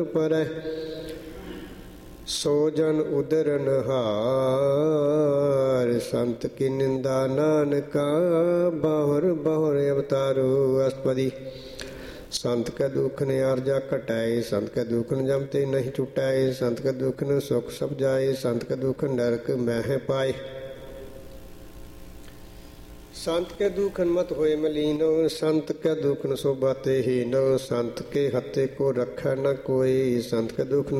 ਪਰੈ ਸੋ ਜਨ ਉਦਰ ਨਹਾਰ। ਸੰਤ ਕੀ ਨਿੰਦਾ ਨਾਨਕਾ ਬਾਹੁਰ ਬਾਹੁਰ ਅਵਤਾਰੂ। ਅਸਪਦੀ ਸੰਤ ਕੈ ਦੁਖ ਨੇ ਅਰਜਾ ਘਟਾਏ। ਸੰਤ ਕੈ ਦੁਖ ਨ ਜਮ ਤੇ ਨਹੀਂ ਛੁਟਾਏ। ਸੰਤ ਕੈ ਦੁਖ ਨ ਸੁਖ ਸਭ ਜਾਏ। ਸੰਤ ਕੈ ਦੁਖ ਨਰਕ ਮਹਿ ਪਾਏ। ਸੰਤ ਕੇ ਦੁਖਨ ਮਤ ਹੋਏ ਮਲੀਨੋ। ਸੰਤ ਕੇ ਦੁਖਨ ਸੋ ਬਾਤੇ ਹੀਨੋ। ਸੰਤ ਕੇ ਹੱਥੇ ਕੋ ਰੱਖੈ ਨ ਕੋਈ। ਸੰਤ ਕੇ ਦੁਖ